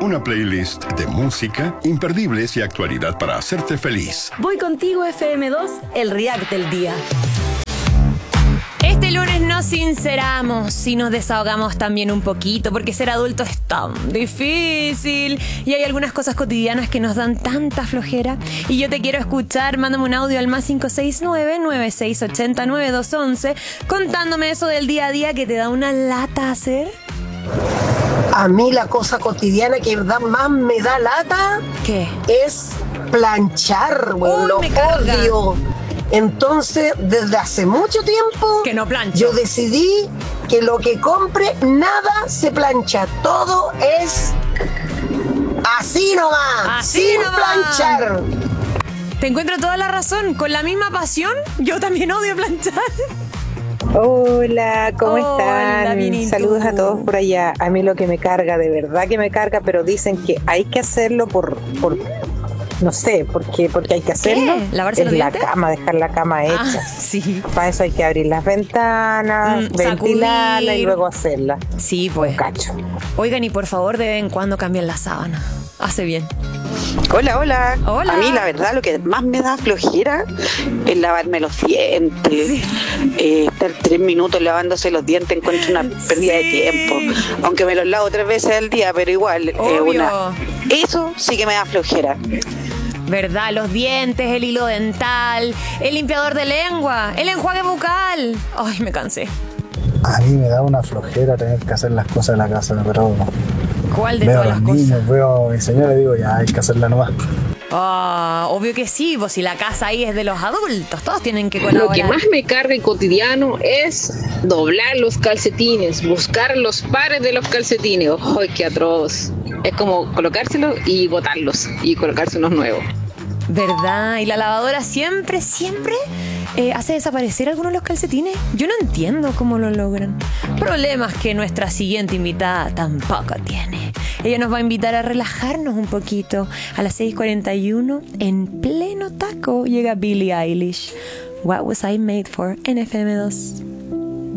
Una playlist de música, imperdibles y actualidad para hacerte feliz. Voy contigo FM2, el React del día. Este lunes nos sinceramos y nos desahogamos también un poquito, porque ser adulto es tan difícil y hay algunas cosas cotidianas que nos dan tanta flojera. Y yo te quiero escuchar. Mándame un audio al más 569-9680-9211 contándome eso del día a día que te da una lata hacer. A mí la cosa cotidiana que más me da lata, ¿qué? Es planchar, güey. Lo odio. Entonces, desde hace mucho tiempo que no plancho. Yo decidí que lo que compre, nada se plancha. Todo es así nomás, sin planchar. Te encuentro toda la razón. Con la misma pasión, yo también odio planchar. Hola, ¿cómo están? Saludos a todos por allá. A mí lo que me carga, de verdad que me carga, pero dicen que hay que hacerlo por no sé, porque hay que hacerlo. ¿Lavarse los dientes? La cama, dejar la cama hecha. Sí. Para eso hay que abrir las ventanas, ventilarla sacudir. Y luego hacerla. Sí, pues. Un cacho. Oigan, y por favor, de vez en cuando cambien la sábana. Hace bien. Hola. A mí la verdad lo que más me da flojera es lavarme los dientes. Sí. Estar 3 minutos lavándose los dientes encuentro una pérdida de tiempo. Aunque me los lavo 3 veces al día, pero igual eso sí que me da flojera. ¿Verdad? Los dientes, el hilo dental, el limpiador de lengua, el enjuague bucal. Ay, me cansé. A mí me da una flojera tener que hacer las cosas en la casa, pero ¿cuál de veo todas a las los niños, cosas? veo a mi señora y digo, ya hay que hacerla nomás. Obvio que sí, pues si la casa ahí es de los adultos, todos tienen que colaborar. Lo que más me carga y cotidiano es doblar los calcetines, buscar los pares de los calcetines. ¡Ay, qué atroz! Es como colocárselos y botarlos y colocarse unos nuevos. ¿Verdad? Y la lavadora siempre hace desaparecer algunos de los calcetines. Yo no entiendo cómo lo logran. Problemas que nuestra siguiente invitada tampoco tiene. Ella nos va a invitar a relajarnos un poquito. A las 6:41, en pleno taco, llega Billie Eilish. What Was I Made For, en FM2.